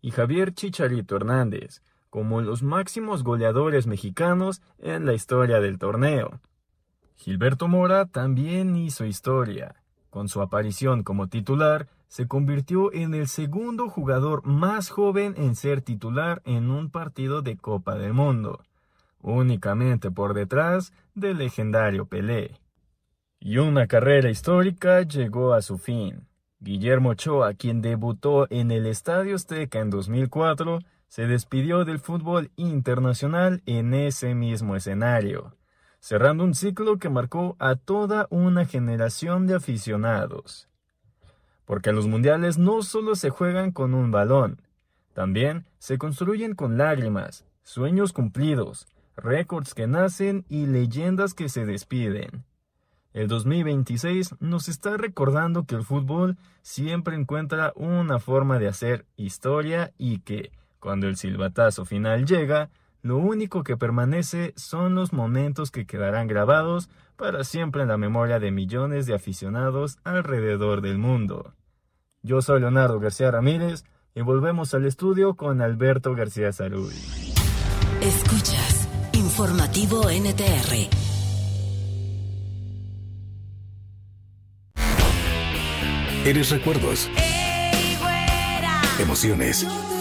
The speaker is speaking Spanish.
y Javier Chicharito Hernández, como los máximos goleadores mexicanos en la historia del torneo. Gilberto Mora también hizo historia. Con su aparición como titular, se convirtió en el segundo jugador más joven en ser titular en un partido de Copa del Mundo, únicamente por detrás del legendario Pelé. Y una carrera histórica llegó a su fin. Guillermo Ochoa, quien debutó en el Estadio Azteca en 2004, se despidió del fútbol internacional en ese mismo escenario, cerrando un ciclo que marcó a toda una generación de aficionados. Porque los mundiales no solo se juegan con un balón, también se construyen con lágrimas, sueños cumplidos, récords que nacen y leyendas que se despiden. El 2026 nos está recordando que el fútbol siempre encuentra una forma de hacer historia y que, cuando el silbatazo final llega, lo único que permanece son los momentos que quedarán grabados para siempre en la memoria de millones de aficionados alrededor del mundo. Yo soy Leonardo García Ramírez y volvemos al estudio con Alberto García Zaruy. Escuchas Informativo NTR. Eres recuerdos, emociones,